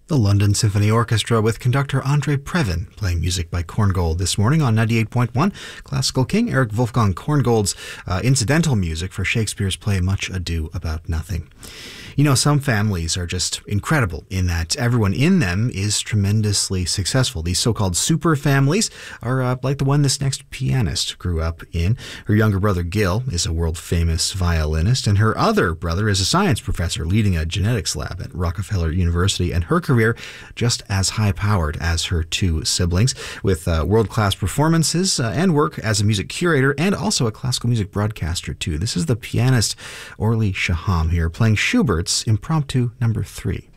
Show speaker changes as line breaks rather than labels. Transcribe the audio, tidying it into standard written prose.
The London Symphony Orchestra with conductor Andre Previn playing music by Korngold this morning on 98.1. Classical king Erich Wolfgang Korngold's incidental music for Shakespeare's play Much Ado About Nothing. You know, some families are just incredible in that everyone in them is tremendously successful. These so-called super families are like the one this next pianist grew up in. Her younger brother Gil is a world-famous violinist, and her other brother is a science professor leading a genetics lab at Rockefeller University, and her career just as high-powered as her two siblings, with world-class performances and work as a music curator and also a classical music broadcaster too. This is the pianist Orly Shaham here playing Schubert's Impromptu No. 3.